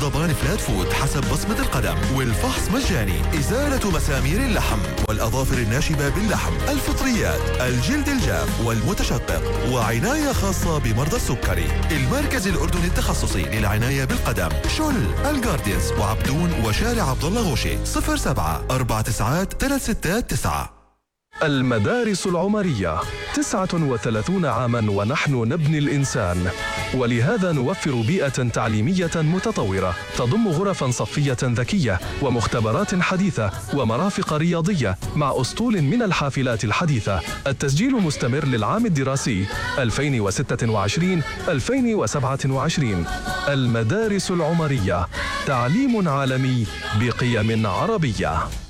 طبان فلات فود حسب بصمة القدم، والفحص مجاني. إزالة مسامير اللحم والأظافر الناشبة باللحم، الفطريات، الجلد الجاف والمتشقق، وعناية خاصة بمرضى السكري. المركز الأردني التخصصي للعناية بالقدم، شل، الجارديانز وعبدون وشارع عبد الله غوشي. 07 49 369. المدارس العمرية 39 عاماً ونحن نبني الإنسان، ولهذا نوفر بيئة تعليمية متطورة تضم غرفاً صفية ذكية ومختبرات حديثة ومرافق رياضية مع أسطول من الحافلات الحديثة. التسجيل مستمر للعام الدراسي 2026-2027. المدارس العمرية، تعليم عالمي بقيم عربية.